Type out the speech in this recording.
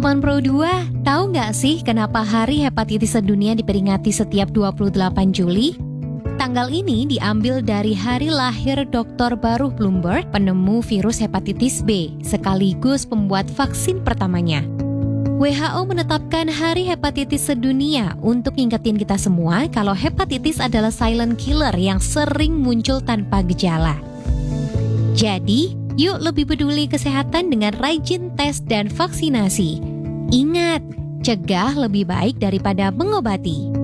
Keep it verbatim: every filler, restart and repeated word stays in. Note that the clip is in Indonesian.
Sobat Pro dua, tahu nggak sih kenapa Hari Hepatitis Sedunia diperingati setiap dua puluh delapan Juli? Tanggal ini diambil dari hari lahir doktor Baruch Blumberg, penemu virus hepatitis B, sekaligus pembuat vaksin pertamanya. W H O menetapkan Hari Hepatitis Sedunia untuk ngingetin kita semua kalau hepatitis adalah silent killer yang sering muncul tanpa gejala. Jadi, yuk lebih peduli kesehatan dengan rajin tes dan vaksinasi. Ingat, cegah lebih baik daripada mengobati.